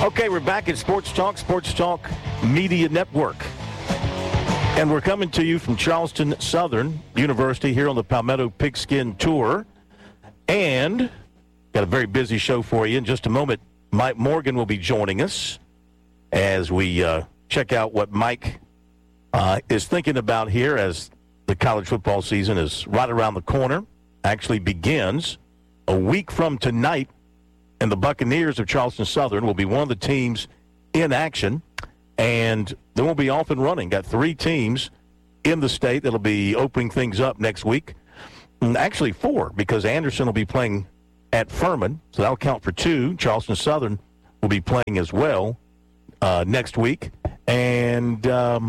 Okay, we're back at Sports Talk Media Network. And we're coming to you from Charleston Southern University here on the Palmetto Pigskin Tour. And got a very busy show for you. In just a moment, Mike Morgan will be joining us as we check out what Mike is thinking about here as the college football season is right around the corner. Actually begins a week from tonight. And the Buccaneers of Charleston Southern will be one of the teams in action, and they won't be off and running. Got 3 teams in the state that'll be opening things up next week. And actually 4, because Anderson will be playing at Furman, so that'll count for 2. Charleston Southern will be playing as well next week. And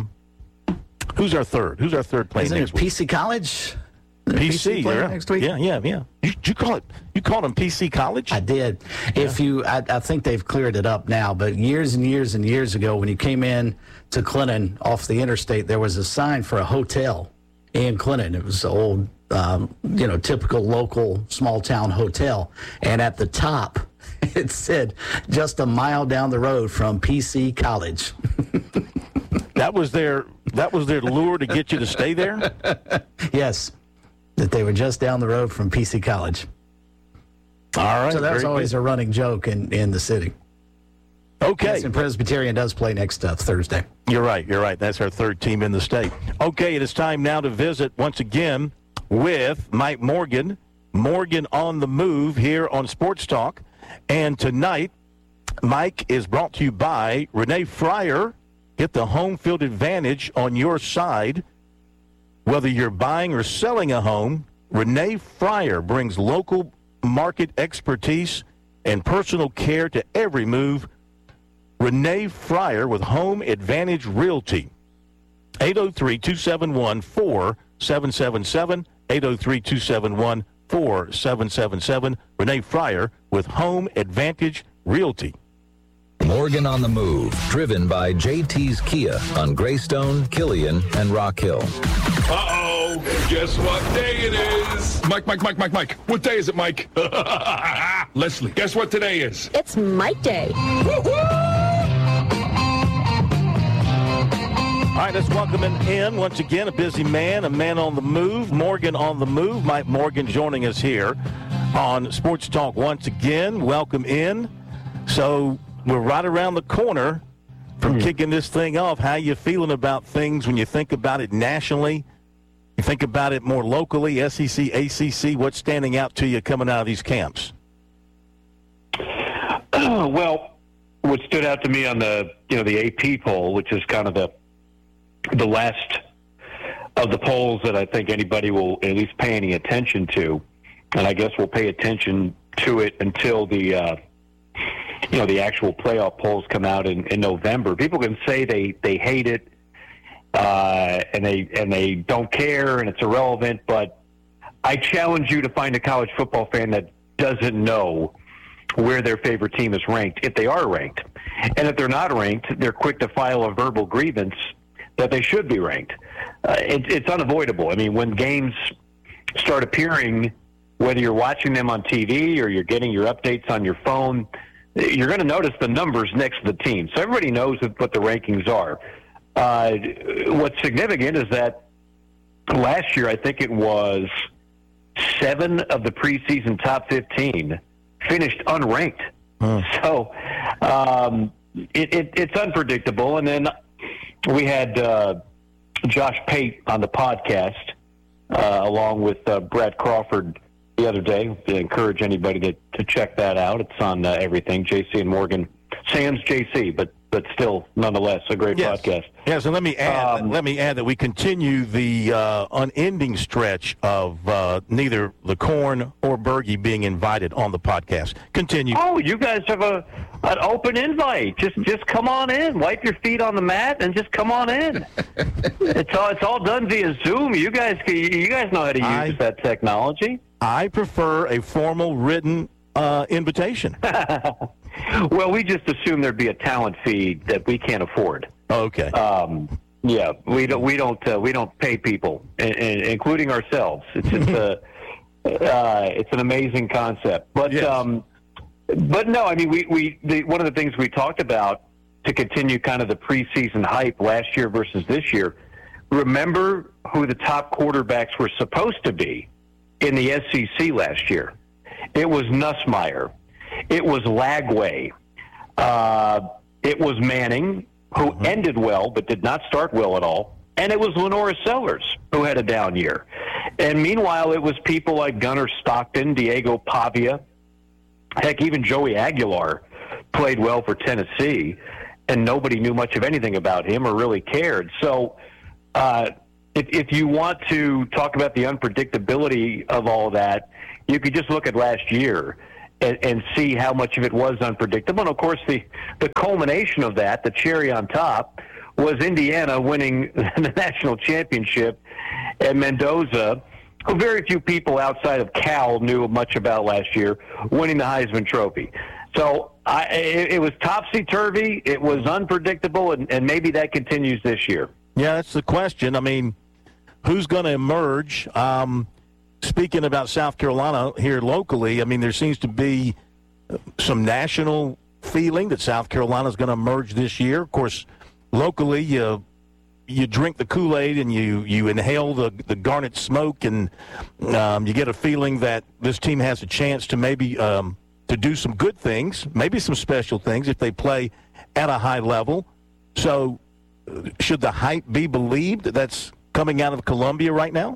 who's our third? Who's our third playing next week? PC College? PC next week? Yeah. You called them PC College? I did. Yeah. I think they've cleared it up now, but years and years and years ago, when you came in to Clinton off the interstate, there was a sign for a hotel in Clinton. It was the old, typical local small town hotel, and at the top it said just a mile down the road from PC College. That was their lure to get you to stay there? Yes. That they were just down the road from PC College. All right. So that was always a running joke in the city. Okay. And Presbyterian does play next Thursday. You're right. That's our third team in the state. Okay, it is time now to visit once again with Mike Morgan. Morgan on the Move here on Sports Talk. And tonight, Mike is brought to you by Renee Fryer. Get the home field advantage on your side. Whether you're buying or selling a home, Renee Fryer brings local market expertise and personal care to every move. Renee Fryer with Home Advantage Realty. 803-271-4777. 803-271-4777. Renee Fryer with Home Advantage Realty. Morgan on the Move, driven by JT's Kia on Greystone, Killian, and Rock Hill. Uh-oh, guess what day it is? Mike. What day is it, Mike? Leslie, guess what today is? It's Mike Day. Woo-hoo! All right, let's welcome in once again a busy man, a man on the move, Morgan on the Move. Mike Morgan joining us here on Sports Talk once again. Welcome in. So we're right around the corner from kicking this thing off. How you feeling about things when you think about it nationally? You think about it more locally, SEC, ACC. What's standing out to you coming out of these camps? Well, what stood out to me on the AP poll, which is kind of the last of the polls that I think anybody will at least pay any attention to, and I guess we'll pay attention to it until the actual playoff polls come out in November. People can say they hate it and they don't care and it's irrelevant, but I challenge you to find a college football fan that doesn't know where their favorite team is ranked, if they are ranked. And if they're not ranked, they're quick to file a verbal grievance that they should be ranked. It's unavoidable. I mean, when games start appearing, whether you're watching them on TV or you're getting your updates on your phone, you're going to notice the numbers next to the team. So everybody knows what the rankings are. What's significant is that last year, I think it was 7 of the preseason top 15 finished unranked. So it's unpredictable. And then we had Josh Pate on the podcast along with Brad Crawford the other day. I encourage anybody to check that out. It's on everything, JC and Morgan. Sam's JC, but still, nonetheless, a great podcast. Yes, and let me add that we continue the unending stretch of neither the Corn or Bergie being invited on the podcast. Continue. Oh, you guys have an open invite. Just come on in. Wipe your feet on the mat and just come on in. It's all done via Zoom. You guys know how to use that technology. I prefer a formal written invitation. Well, we just assume there'd be a talent fee that we can't afford. Okay. Yeah, we don't pay people, including ourselves. It's an amazing concept. But yes. But no, I mean, one of the things we talked about to continue kind of the preseason hype last year versus this year, remember who the top quarterbacks were supposed to be in the SEC last year. It was Nussmeier. It was Lagway. It was Manning, who ended well but did not start well at all. And it was Lenora Sellers, who had a down year. And meanwhile, it was people like Gunnar Stockton, Diego Pavia. Heck, even Joey Aguilar played well for Tennessee, and nobody knew much of anything about him or really cared. So if you want to talk about the unpredictability of all that, you could just look at last year and see how much of it was unpredictable. And, of course, the culmination of that, the cherry on top, was Indiana winning the national championship at Mendoza, who very few people outside of Cal knew much about last year, winning the Heisman Trophy. So it was topsy-turvy, it was unpredictable, and maybe that continues this year. Yeah, that's the question. I mean, who's going to emerge? Speaking about South Carolina here locally, I mean, there seems to be some national feeling that South Carolina is going to emerge this year. Of course, locally, you drink the Kool-Aid and you inhale the garnet smoke, and you get a feeling that this team has a chance to maybe to do some good things, maybe some special things if they play at a high level. So should the hype be believed that's coming out of Columbia right now?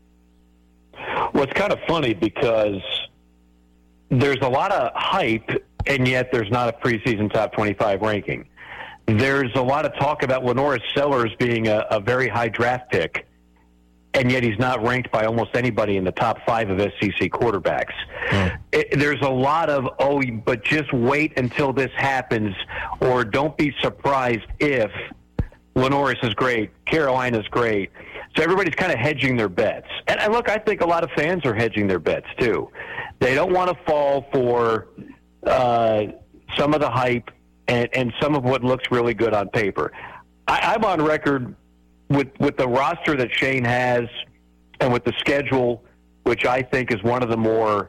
Well, it's kind of funny because there's a lot of hype, and yet there's not a preseason top 25 ranking. There's a lot of talk about Lenora Sellers being a very high draft pick, and yet he's not ranked by almost anybody in the top 5 of SEC quarterbacks. There's a lot of, but just wait until this happens, or don't be surprised if Lenoris is great, Carolina's great. So everybody's kind of hedging their bets. And look, I think a lot of fans are hedging their bets too. They don't want to fall for some of the hype and some of what looks really good on paper. I'm on record with the roster that Shane has and with the schedule, which I think is one of the more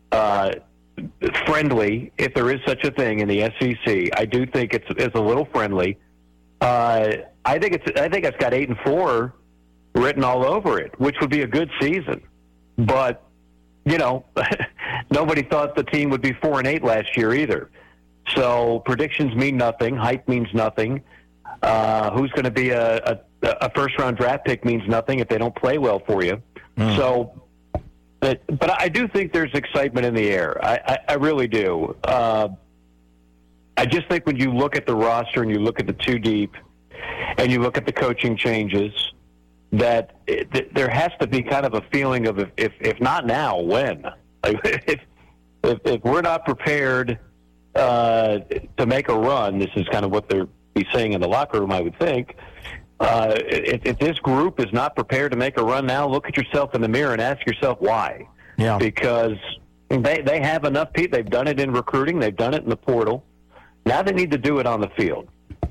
friendly, if there is such a thing in the SEC. I do think it's a little friendly. I think it's got 8-4 written all over it, which would be a good season. But, nobody thought the team would be 4-8 last year either. So predictions mean nothing. Hype means nothing. Who's going to be a first-round draft pick means nothing if they don't play well for you. So, but I do think there's excitement in the air. I really do. I just think when you look at the roster and you look at the two deep and you look at the coaching changes, that there has to be kind of a feeling of if not now, when? Like, if we're not prepared to make a run, this is kind of what they're be saying in the locker room, I would think. If this group is not prepared to make a run now, look at yourself in the mirror and ask yourself why. Yeah. Because they have enough people. They've done it in recruiting. They've done it in the portal. Now they need to do it on the field.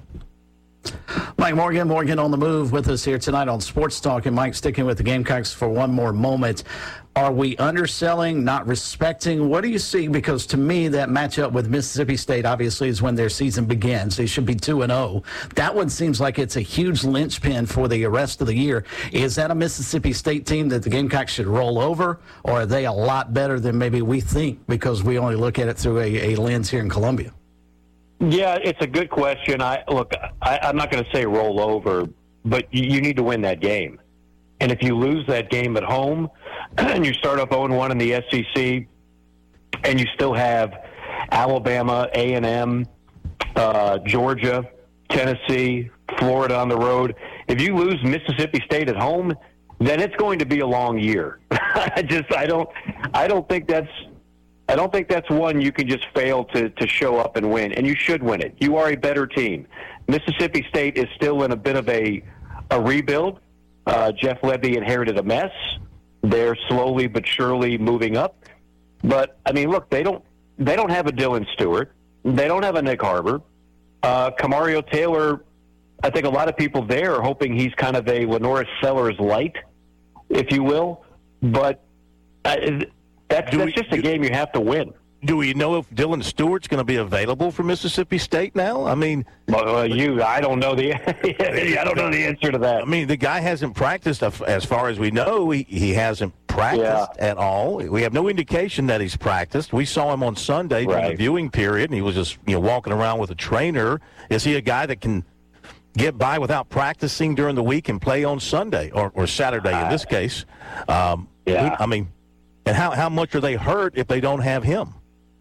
Mike Morgan on the move with us here tonight on Sports Talk. And Mike, sticking with the Gamecocks for one more moment. Are we underselling, not respecting? What do you see? Because to me, that matchup with Mississippi State obviously is when their season begins. They should be 2-0. That one seems like it's a huge linchpin for the rest of the year. Is that a Mississippi State team that the Gamecocks should roll over, or are they a lot better than maybe we think because we only look at it through a lens here in Columbia? Yeah, it's a good question. I'm not going to say roll over, but you need to win that game. And if you lose that game at home and you start off 0-1 in the SEC and you still have Alabama, A&M, Georgia, Tennessee, Florida on the road, if you lose Mississippi State at home, then it's going to be a long year. I don't think that's one you can just fail to show up and win, and you should win it. You are a better team. Mississippi State is still in a bit of a rebuild. Jeff Lebby inherited a mess. They're slowly but surely moving up. But, I mean, look, they don't have a Dylan Stewart. They don't have a Nick Harbor. Camario Taylor, I think a lot of people there are hoping he's kind of a Lenora Sellers light, if you will. But that's just a game you have to win. do we know if Dylan Stewart's going to be available for Mississippi State now? I mean, I don't know the answer to that. I mean, the guy hasn't practiced as far as we know. He hasn't practiced at all. We have no indication that he's practiced. We saw him on Sunday during the viewing period, and he was just walking around with a trainer. Is he a guy that can get by without practicing during the week and play on Sunday or Saturday in this case? I mean, and how much are they hurt if they don't have him?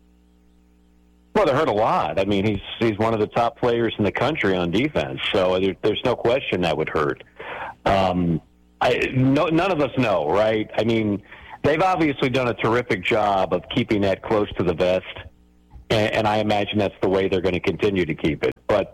Well, they're hurt a lot. I mean, he's one of the top players in the country on defense, so there's no question that would hurt. None of us know, right? I mean, they've obviously done a terrific job of keeping that close to the vest, and I imagine that's the way they're going to continue to keep it. But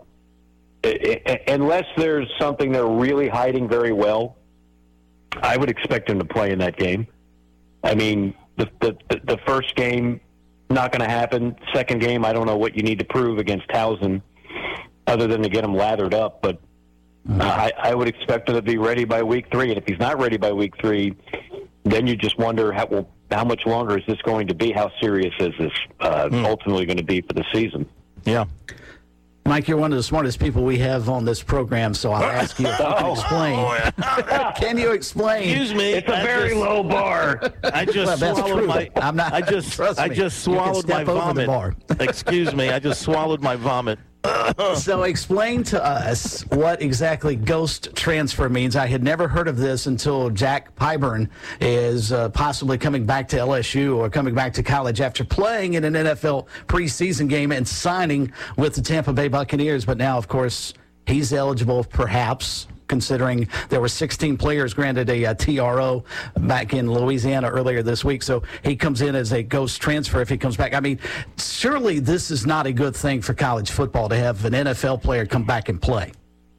unless there's something they're really hiding very well, I would expect him to play in that game. I mean, the first game, not going to happen. Second game, I don't know what you need to prove against Towson other than to get him lathered up. But I would expect him to be ready by week 3. And if he's not ready by week 3, then you just wonder how much longer is this going to be? How serious is this ultimately going to be for the season? Yeah. Mike, you're one of the smartest people we have on this program, so I'll ask you if you can explain. Can you explain? Excuse me. It's a very low bar. I just swallowed my. I just swallowed my vomit. Excuse me. I just swallowed my vomit. So explain to us what exactly ghost transfer means. I had never heard of this until Jack Pyburn is possibly coming back to LSU or coming back to college after playing in an NFL preseason game and signing with the Tampa Bay Buccaneers. But now, of course, he's eligible, perhaps, considering there were 16 players granted a TRO back in Louisiana earlier this week. So he comes in as a ghost transfer if he comes back. I mean, surely this is not a good thing for college football to have an NFL player come back and play.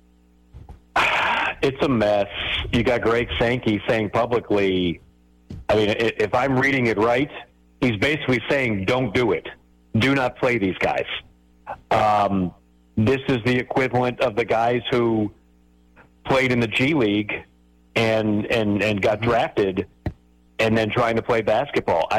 It's a mess. You got Greg Sankey saying publicly, I mean, if I'm reading it right, he's basically saying, don't do it. Do not play these guys. This is the equivalent of the guys who played in the G League and got drafted and then trying to play basketball.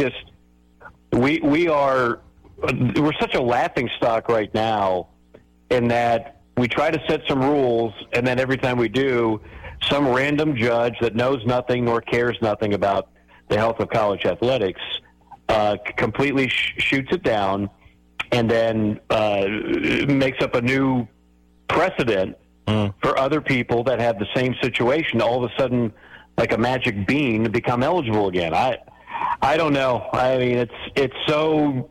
We're such a laughing stock right now in that we try to set some rules, and then every time we do, some random judge that knows nothing nor cares nothing about the health of college athletics completely shoots it down and then makes up a new precedent for other people that have the same situation, all of a sudden, like a magic bean, to become eligible again. I don't know. I mean, it's so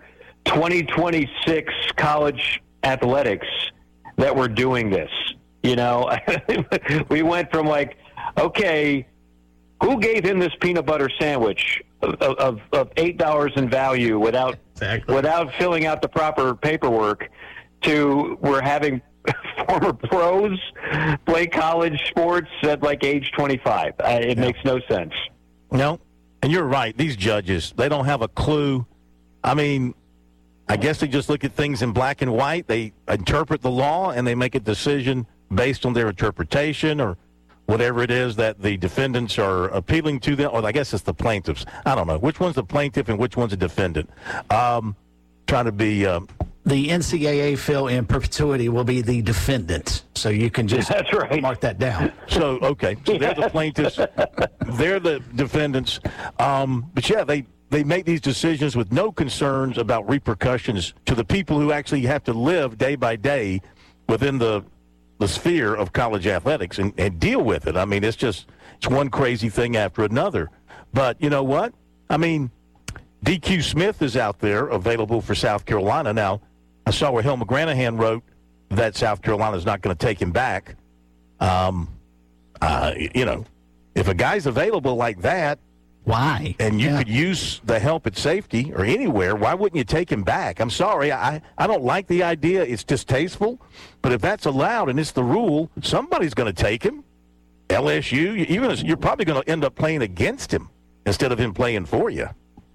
2026 college athletics that we're doing this. You know, we went from like, okay, who gave him this peanut butter sandwich of $8 in value without filling out the proper paperwork to we're having former pros play college sports at like age 25. It makes no sense. No, and you're right. These judges, they don't have a clue. I mean, I guess they just look at things in black and white. They interpret the law, and they make a decision based on their interpretation or whatever it is that the defendants are appealing to them. Or I guess it's the plaintiffs. I don't know. Which one's the plaintiff and which one's a defendant? Trying to be... the NCAA, Phil, in perpetuity will be the defendant. So you can just That's right. mark that down. So, okay. So they're the plaintiffs. They're the defendants. But, yeah, they make these decisions with no concerns about repercussions to the people who actually have to live day by day within the sphere of college athletics and deal with it. I mean, it's one crazy thing after another. But you know what? I mean, DQ Smith is out there available for South Carolina. Now, I saw where Hill McGranahan wrote that South Carolina is not going to take him back. You know, if a guy's available like that, why? And you could use the help at safety or anywhere, why wouldn't you take him back? I'm sorry, I don't like the idea. It's distasteful. But if that's allowed and it's the rule, somebody's going to take him. LSU, you're probably going to end up playing against him instead of him playing for you.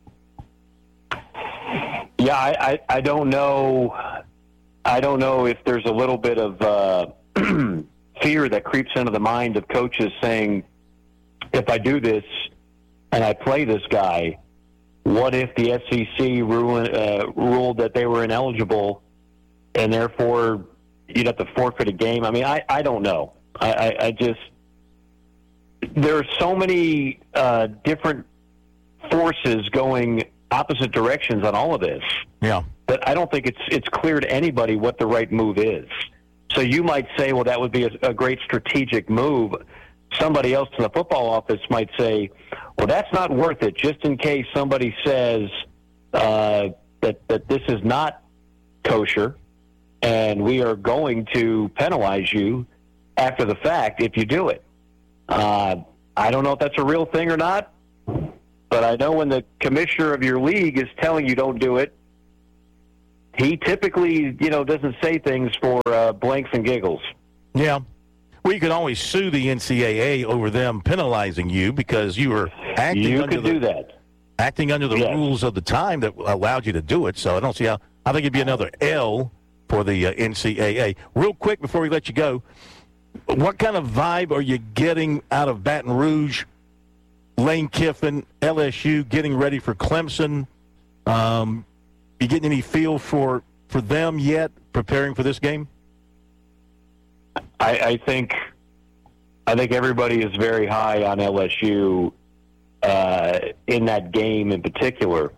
Yeah, I don't know. I don't know if there's a little bit of fear that creeps into the mind of coaches saying, if I do this and I play this guy, what if the SEC ruled that they were ineligible, and therefore you'd have to forfeit a game? I mean, I don't know. I just, there are so many different forces going opposite directions on all of this. Yeah. That I don't think it's clear to anybody what the right move is. So you might say, well, that would be a great strategic move. Somebody else in the football office might say, well, that's not worth it, just in case somebody says that this is not kosher, and we are going to penalize you after the fact if you do it. I don't know if that's a real thing or not, but I know when the commissioner of your league is telling you don't do it, he typically, doesn't say things for blanks and giggles. Yeah. Well, you can always sue the NCAA over them penalizing you because you were acting under the rules of the time that allowed you to do it. So I don't see how. I think it'd be another L for the NCAA. Real quick before we let you go, what kind of vibe are you getting out of Baton Rouge, Lane Kiffin, LSU getting ready for Clemson? You getting any feel for them yet, preparing for this game? I think everybody is very high on LSU in that game in particular.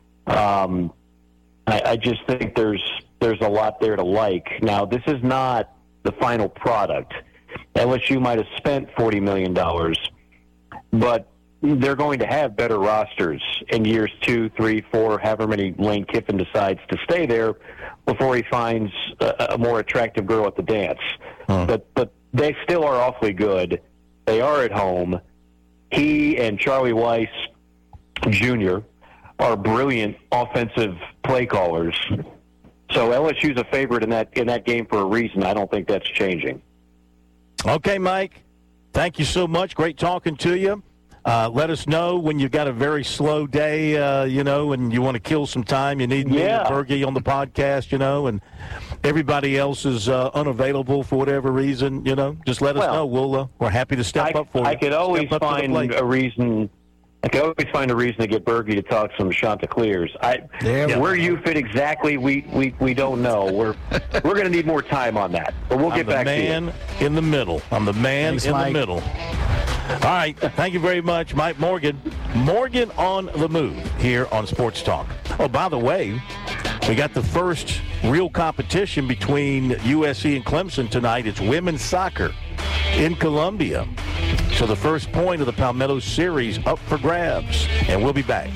I just think there's a lot there to like. Now, this is not the final product. LSU might have spent $40 million, but they're going to have better rosters in years 2, 3, 4, however many Lane Kiffin decides to stay there before he finds a more attractive girl at the dance. But they still are awfully good. They are at home. He and Charlie Weiss Jr. are brilliant offensive play callers. So LSU's a favorite in that game for a reason. I don't think that's changing. Okay, Mike. Thank you so much. Great talking to you. Let us know when you've got a very slow day, and you want to kill some time. You need me and Bergie on the podcast, and everybody else is unavailable for whatever reason, Just let us know. We're happy to step up for you. I could always find a reason. I could always find a reason to get Bergie to talk some Chanticleers. Where you fit exactly, we don't know. We're going to need more time on that, but we'll get back to you. I'm the man in the middle. I'm the man in the middle. All right. Thank you very much, Mike Morgan. Morgan on the Move here on Sports Talk. Oh, by the way, we got the first real competition between USC and Clemson tonight. It's women's soccer in Columbia. So the first point of the Palmetto series up for grabs. And we'll be back.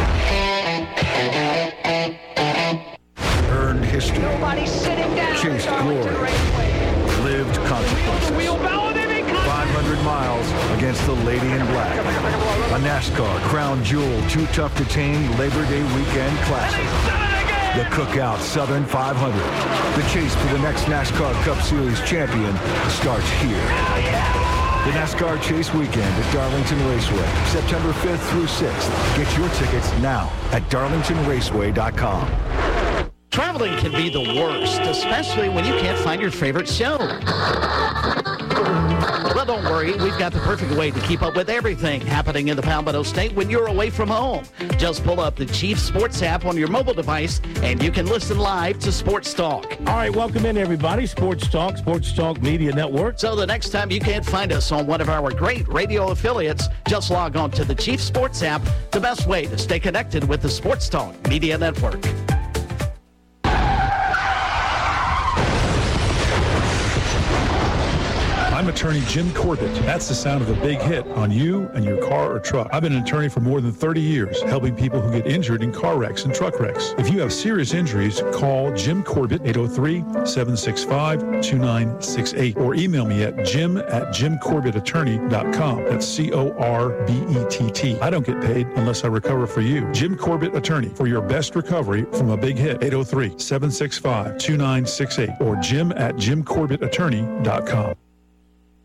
Earned history. Nobody's sitting down. Chased glory. Lived consequences. 500 miles against the Lady in Black. A NASCAR Crown Jewel Too Tough to Tame Labor Day Weekend Classic. The Cookout Southern 500. The chase for the next NASCAR Cup Series champion starts here. The NASCAR Chase Weekend at Darlington Raceway, September 5th through 6th. Get your tickets now at darlingtonraceway.com. Traveling can be the worst, especially when you can't find your favorite show. Well, don't worry. We've got the perfect way to keep up with everything happening in the Palmetto State when you're away from home. Just pull up the Chief Sports app on your mobile device, and you can listen live to Sports Talk. All right, welcome in, everybody. Sports Talk Media Network. So the next time you can't find us on one of our great radio affiliates, just log on to the Chief Sports app, the best way to stay connected with the Sports Talk Media Network. I'm attorney Jim Corbett. That's the sound of a big hit on you and your car or truck. I've been an attorney for more than 30 years, helping people who get injured in car wrecks and truck wrecks. If you have serious injuries, call Jim Corbett, 803-765-2968, or email me at jim@jimcorbettattorney.com. That's CORBETT. I don't get paid unless I recover for you. Jim Corbett Attorney, for your best recovery from a big hit, 803-765-2968, or jim@jimcorbettattorney.com.